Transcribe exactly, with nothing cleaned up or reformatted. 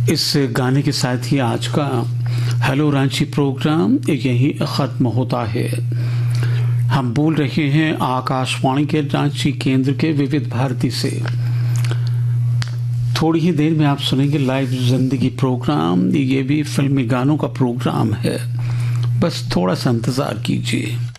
इस गाने के साथ ही आज का हेलो रांची प्रोग्राम यहीं ख़त्म होता है। हम बोल रहे हैं आकाशवाणी के रांची केंद्र के विविध भारती से। थोड़ी ही देर में आप सुनेंगे लाइव जिंदगी प्रोग्राम। ये भी फिल्मी गानों का प्रोग्राम है, बस थोड़ा सा इंतज़ार कीजिए।